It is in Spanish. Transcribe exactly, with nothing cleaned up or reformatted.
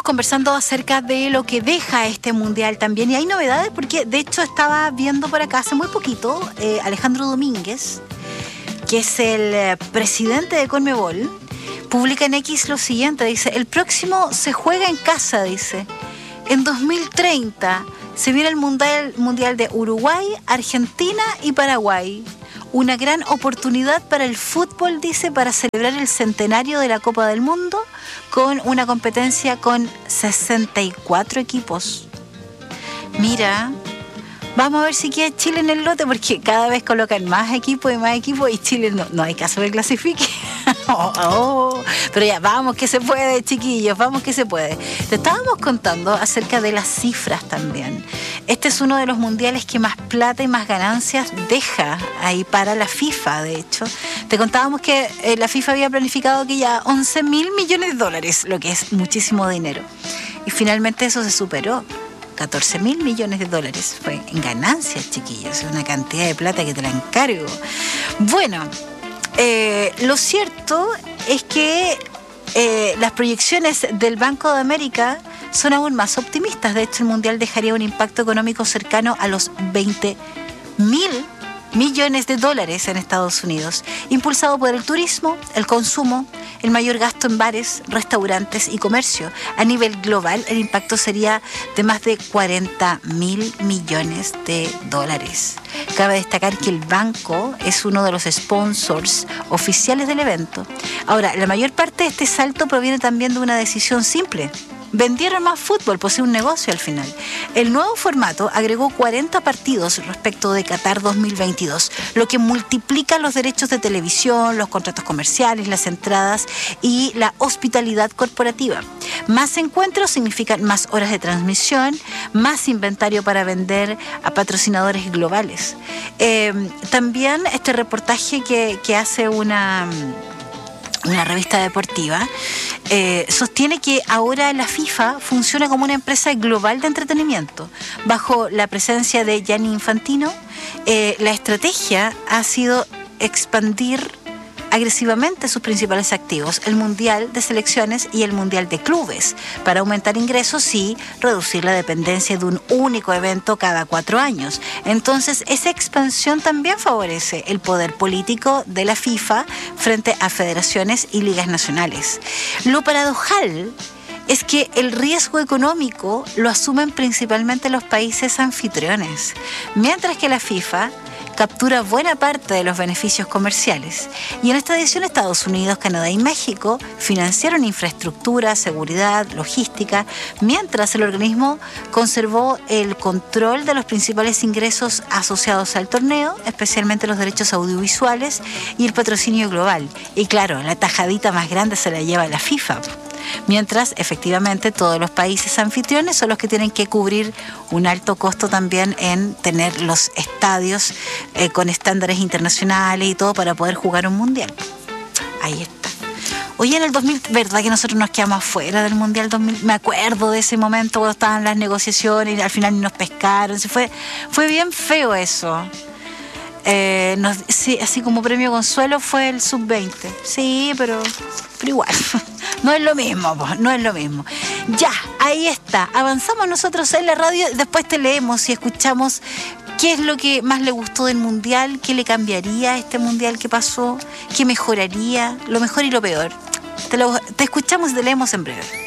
conversando acerca de lo que deja este mundial también, y hay novedades porque de hecho estaba viendo por acá hace muy poquito eh, Alejandro Domínguez, que es el eh, presidente de Conmebol, publica en X lo siguiente, dice: el próximo se juega en casa, dice, en dos mil treinta se viene el mundial, mundial de Uruguay, Argentina y Paraguay. Una gran oportunidad para el fútbol, dice, para celebrar el centenario de la Copa del Mundo con una competencia con sesenta y cuatro equipos. Mira, vamos a ver si queda Chile en el lote, porque cada vez colocan más equipos y más equipos y Chile no, no hay caso de clasifique. oh, oh. Pero ya, vamos que se puede, chiquillos, vamos que se puede. Te estábamos contando acerca de las cifras también. Este es uno de los mundiales que más plata y más ganancias deja ahí para la FIFA, de hecho. Te contábamos que eh, la FIFA había planificado que ya once mil millones de dólares, lo que es muchísimo dinero. Y finalmente eso se superó. catorce mil millones de dólares fue en ganancias, chiquillos. Es una cantidad de plata que te la encargo. Bueno, eh, lo cierto es que eh, las proyecciones del Banco de América son aún más optimistas. De hecho, el mundial dejaría un impacto económico cercano a los veinte mil millones de dólares en Estados Unidos, impulsado por el turismo, el consumo, el mayor gasto en bares, restaurantes y comercio. A nivel global, el impacto sería de más de cuarenta mil millones de dólares. Cabe destacar que el banco es uno de los sponsors oficiales del evento. Ahora, la mayor parte de este salto proviene también de una decisión simple. Vendieron más fútbol, pues es un negocio al final. El nuevo formato agregó cuarenta partidos respecto de Qatar dos mil veintidós, lo que multiplica los derechos de televisión, los contratos comerciales, las entradas y la hospitalidad corporativa. Más encuentros significan más horas de transmisión, más inventario para vender a patrocinadores globales. Eh, también este reportaje que, que hace una... una revista deportiva, eh, sostiene que ahora la FIFA funciona como una empresa global de entretenimiento. Bajo la presencia de Gianni Infantino, eh, la estrategia ha sido expandir agresivamente sus principales activos, el Mundial de Selecciones y el Mundial de Clubes, para aumentar ingresos y reducir la dependencia de un único evento cada cuatro años. Entonces, esa expansión también favorece el poder político de la FIFA frente a federaciones y ligas nacionales. Lo paradojal es que el riesgo económico lo asumen principalmente los países anfitriones, mientras que la FIFA captura buena parte de los beneficios comerciales. Y en esta edición Estados Unidos, Canadá y México financiaron infraestructura, seguridad, logística, mientras el organismo conservó el control de los principales ingresos asociados al torneo, especialmente los derechos audiovisuales y el patrocinio global. Y claro, la tajadita más grande se la lleva la FIFA. Mientras, efectivamente, todos los países anfitriones son los que tienen que cubrir un alto costo también en tener los estadios eh, con estándares internacionales y todo para poder jugar un mundial. Ahí está. Oye, en el dos mil, ¿verdad que nosotros nos quedamos fuera del mundial dos mil? Me acuerdo de ese momento cuando estaban las negociaciones y al final ni nos pescaron. Sí, fue, fue bien feo eso. Eh, nos, sí, así como premio consuelo fue el sub veinte. Sí, pero, pero igual, no es lo mismo, no es lo mismo. Ya, ahí está. Avanzamos nosotros en la radio, después te leemos y escuchamos qué es lo que más le gustó del mundial, qué le cambiaría a este mundial que pasó, qué mejoraría, lo mejor y lo peor. Te, lo, te escuchamos y te leemos en breve.